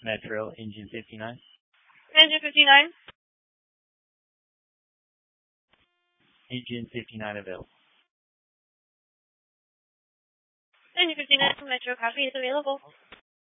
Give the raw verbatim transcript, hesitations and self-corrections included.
Metro, engine fifty-nine. Engine fifty-nine. Engine fifty-nine available. Engine fifty-nine, Metro, copy is available.